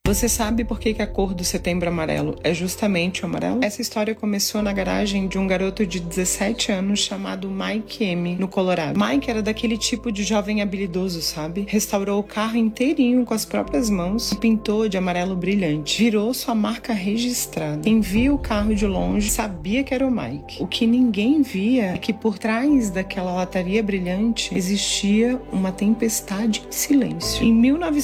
Você sabe por que a cor do Setembro Amarelo é justamente o amarelo? Essa história começou na garagem de um garoto de 17 anos chamado Mike M, no Colorado. Mike era daquele tipo de jovem habilidoso, sabe? Restaurou o carro inteirinho com as próprias mãos e pintou de amarelo brilhante. Virou sua marca registrada. Quem via o carro de longe sabia que era o Mike. O que ninguém via é que por trás daquela lataria brilhante existia uma tempestade em silêncio. Em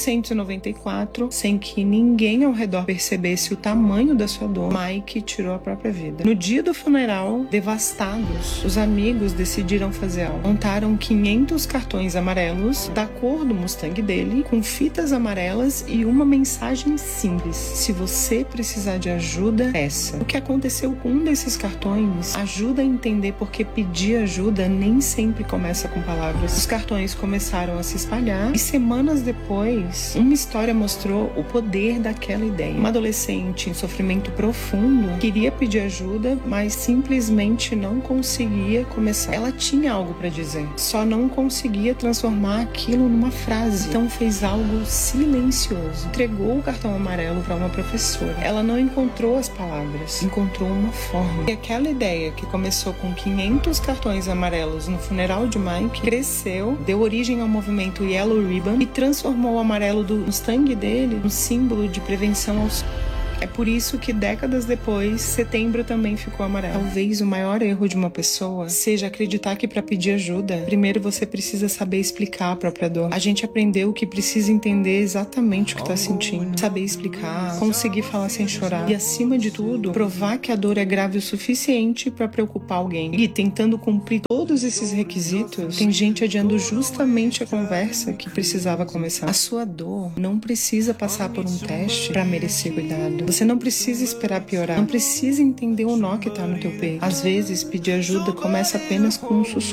1994, sem que ninguém ao redor percebesse o tamanho da sua dor, Mike tirou a própria vida. No dia do funeral, devastados, os amigos decidiram fazer algo. Montaram 500 cartões amarelos da cor do Mustang dele, com fitas amarelas e uma mensagem simples: se você precisar de ajuda, peça. O que aconteceu com um desses cartões ajuda a entender porque pedir ajuda nem sempre começa com palavras. Os cartões começaram a se espalhar e semanas depois, uma história mostrou o poder daquela ideia. Uma adolescente em sofrimento profundo queria pedir ajuda, mas simplesmente não conseguia começar. Ela tinha algo para dizer, só não conseguia transformar aquilo numa frase. Então fez algo silencioso. Entregou o cartão amarelo para uma professora. Ela não encontrou as palavras, encontrou uma forma. E aquela ideia que começou com 500 cartões amarelos no funeral de Mike cresceu, deu origem ao movimento Yellow Ribbon e transformou o amarelo do Mustang dele num símbolo de prevenção ao suicídio. É por isso que décadas depois, setembro também ficou amarelo. Talvez o maior erro de uma pessoa seja acreditar que para pedir ajuda, primeiro você precisa saber explicar a própria dor. A gente aprendeu que precisa entender exatamente o que está sentindo, saber explicar, conseguir falar sem chorar e, acima de tudo, provar que a dor é grave o suficiente para preocupar alguém. E tentando cumprir todos esses requisitos, tem gente adiando justamente a conversa que precisava começar. A sua dor não precisa passar por um teste para merecer cuidado. Você não precisa esperar piorar, não precisa entender o nó que tá no teu peito. Às vezes, pedir ajuda começa apenas com um sussurro.